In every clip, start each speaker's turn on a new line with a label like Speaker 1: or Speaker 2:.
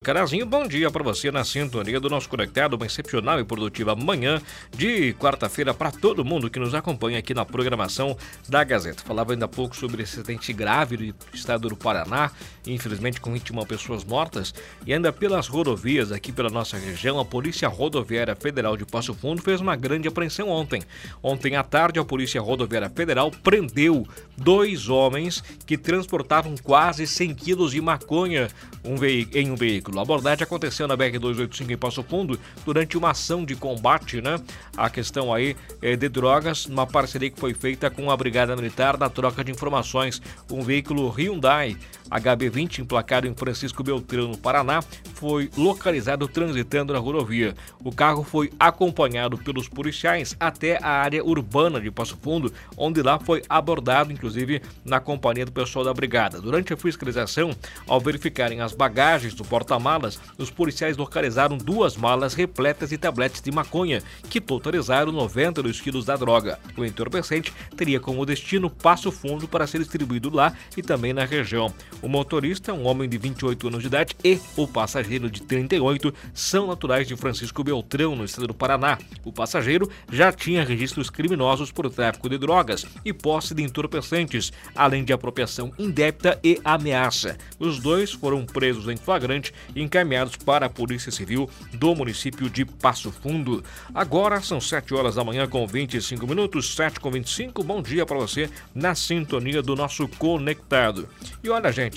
Speaker 1: Carazinho, bom dia para você na sintonia do nosso conectado, uma excepcional e produtiva manhã de quarta-feira para todo mundo que nos acompanha aqui na programação da Gazeta. Falava ainda há pouco sobre esse acidente grave do estado do Paraná, infelizmente com 21 pessoas mortas, e ainda pelas rodovias aqui pela nossa região, a Polícia Rodoviária Federal de Passo Fundo fez uma grande apreensão ontem. Ontem à tarde, a Polícia Rodoviária Federal prendeu 2 homens que transportavam quase 100 quilos de maconha em um veículo. A abordagem aconteceu na BR-285 em Passo Fundo durante uma ação de combate, a questão aí de drogas, uma parceria que foi feita com a Brigada Militar na troca de informações. Um veículo Hyundai HB20 emplacado em Francisco Beltrão, no Paraná, foi localizado transitando na rodovia. O carro foi acompanhado pelos policiais até a área urbana de Passo Fundo, onde lá foi abordado, inclusive, na companhia do pessoal da brigada. Durante a fiscalização, ao verificarem as bagagens do porta-malas, os policiais localizaram 2 malas repletas de tabletes de maconha, que totalizaram 92 quilos da droga. O entorpecente teria como destino Passo Fundo para ser distribuído lá e também na região. O motorista, um homem de 28 anos de idade, e o passageiro de 38 são naturais de Francisco Beltrão, no estado do Paraná. O passageiro já tinha registros criminosos por tráfico de drogas e posse de entorpecentes, além de apropriação indébita e ameaça. Os 2 foram presos em flagrante e encaminhados para a Polícia Civil do município de Passo Fundo. Agora são 7 horas da manhã com 25 minutos, 7h25. Bom dia para você na sintonia do nosso Conectado. E olha, gente,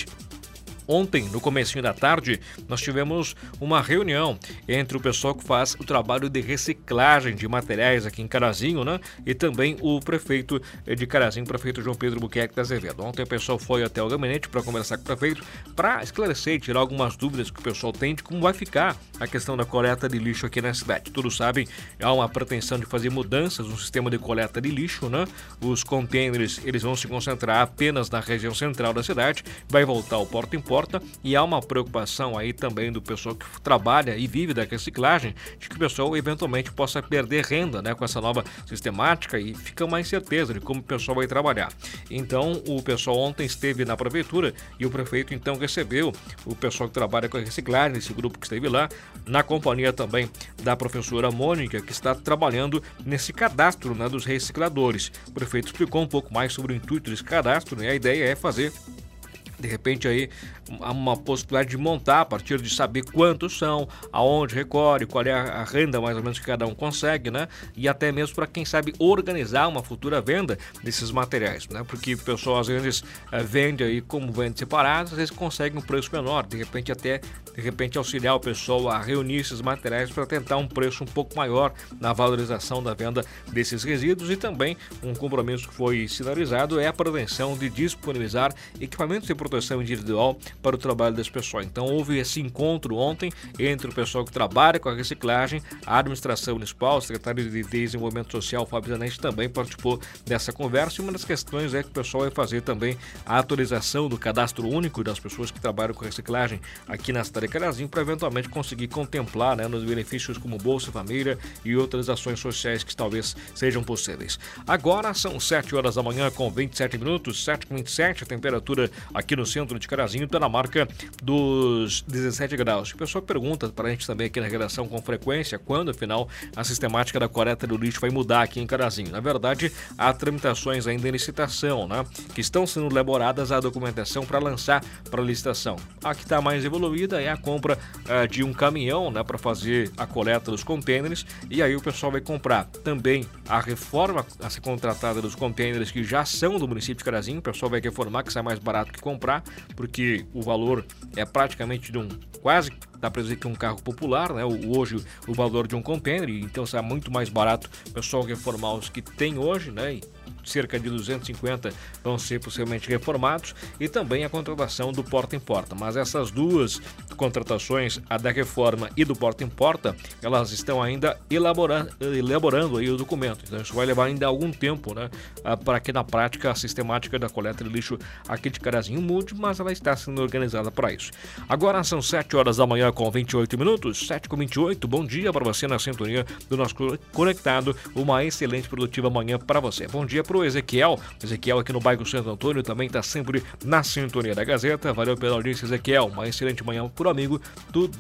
Speaker 1: ontem, no comecinho da tarde, nós tivemos uma reunião entre o pessoal que faz o trabalho de reciclagem de materiais aqui em Carazinho, e também o prefeito de Carazinho, o prefeito João Pedro Buquerque da Azevedo. Ontem o pessoal foi até o gabinete para conversar com o prefeito, para esclarecer e tirar algumas dúvidas que o pessoal tem de como vai ficar a questão da coleta de lixo aqui na cidade. Todos sabem, há uma pretensão de fazer mudanças no sistema de coleta de lixo, Os contêineres, eles vão se concentrar apenas na região central da cidade, vai voltar ao porta em porta. E há uma preocupação aí também do pessoal que trabalha e vive da reciclagem, de que o pessoal eventualmente possa perder renda, com essa nova sistemática, e fica uma incerteza de como o pessoal vai trabalhar. Então, o pessoal ontem esteve na prefeitura e o prefeito então recebeu o pessoal que trabalha com a reciclagem, esse grupo que esteve lá, na companhia também da professora Mônica, que está trabalhando nesse cadastro, dos recicladores. O prefeito explicou um pouco mais sobre o intuito desse cadastro, e a ideia é fazer, de repente, aí uma possibilidade de montar a partir de saber quantos são, aonde recolhe, qual é a renda mais ou menos que cada um consegue, e até mesmo para quem sabe organizar uma futura venda desses materiais, porque o pessoal às vezes vende aí como vende separado, às vezes consegue um preço menor, de repente auxiliar o pessoal a reunir esses materiais para tentar um preço um pouco maior na valorização da venda desses resíduos. E também um compromisso que foi sinalizado é a prevenção de disponibilizar equipamentos de proteção individual para o trabalho das pessoas. Então houve esse encontro ontem entre o pessoal que trabalha com a reciclagem, a administração municipal, o secretário de Desenvolvimento Social, Fábio Zanetti, também participou dessa conversa, e uma das questões é que o pessoal vai fazer também a atualização do cadastro único das pessoas que trabalham com reciclagem aqui na cidade de Carazinho, para eventualmente conseguir contemplar nos benefícios como Bolsa Família e outras ações sociais que talvez sejam possíveis. Agora são 7 horas da manhã com 27 minutos, 7h27, a temperatura aqui no centro de Carazinho está na marca dos 17 graus. O pessoal pergunta para a gente também aqui na redação com frequência quando, afinal, a sistemática da coleta do lixo vai mudar aqui em Carazinho. Na verdade, há tramitações ainda em licitação, que estão sendo elaboradas a documentação para lançar para licitação. A que está mais evoluída é a compra de um caminhão, para fazer a coleta dos contêineres, e aí o pessoal vai comprar também a reforma a ser contratada dos contêineres que já são do município de Carazinho. O pessoal vai reformar, que sai mais barato que comprar, porque o valor é praticamente de quase, dá para dizer que um carro popular, hoje o valor de um container, então será muito mais barato o pessoal reformar os que tem hoje, cerca de 250 vão ser possivelmente reformados, e também a contratação do porta em porta. Mas essas 2 contratações, a da reforma e do porta em porta, elas estão ainda elaborando aí o documento. Então isso vai levar ainda algum tempo, para que na prática a sistemática da coleta de lixo aqui de Carazinho mude, mas ela está sendo organizada para isso. Agora são 7 horas da manhã com 28 minutos, 7h28. Bom dia para você na sintonia do nosso Conectado. Uma excelente produtiva manhã para você. Bom dia para o Ezequiel aqui no bairro Santo Antônio, também está sempre na sintonia da Gazeta. Valeu pela audiência, Ezequiel. Uma excelente manhã por amigo do